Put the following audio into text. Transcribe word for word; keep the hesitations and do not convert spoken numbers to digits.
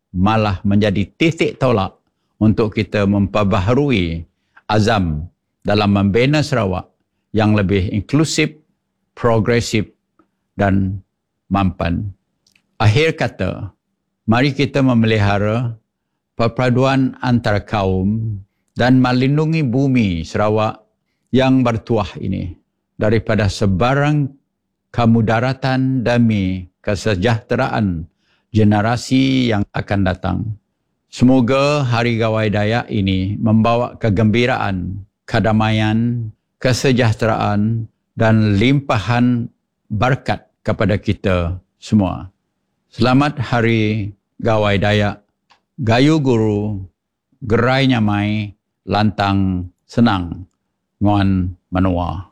malah menjadi titik tolak untuk kita memperbaharui azam dalam membina Sarawak yang lebih inklusif, progresif dan mampan. Akhir kata, mari kita memelihara perpaduan antara kaum dan melindungi bumi Sarawak yang bertuah ini daripada sebarang kemudaratan demi kesejahteraan generasi yang akan datang. Semoga Hari Gawai Dayak ini membawa kegembiraan, kedamaian, kesejahteraan dan limpahan berkat kepada kita semua. Selamat Hari Gawai Dayak. Gayu guru, gerai nyamai, lantang senang, nguan menua.